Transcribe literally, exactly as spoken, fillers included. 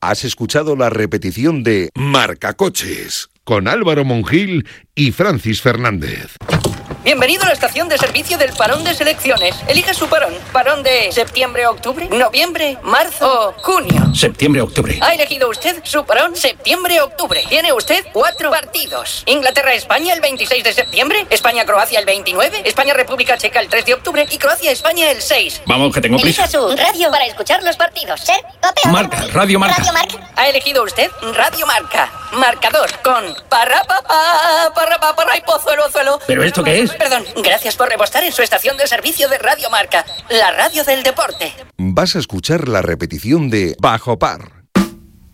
Has escuchado la repetición de Marcacoches con Álvaro Monjil y Francis Fernández. Bienvenido a la estación de servicio del parón de selecciones. Elija su parón. ¿Parón de septiembre, octubre, noviembre, marzo o junio? Septiembre, octubre. Ha elegido usted su parón septiembre, octubre. Tiene usted cuatro partidos. Inglaterra-España el veintiséis de septiembre, España-Croacia el veintinueve, España-República Checa el tres de octubre y Croacia-España el seis. Vamos, que tengo prisa. Elija su radio para escuchar los partidos. Ser o peor. Marca, Radio Marca. Radio Marca. Ha elegido usted Radio Marca. Marcador con parra papá, parra papá, parra y pozuelo, zuelo. ¿Pero esto qué es? Perdón, gracias por repostar en su estación de servicio de Radio Marca, la radio del deporte. Vas a escuchar la repetición de Bajo Par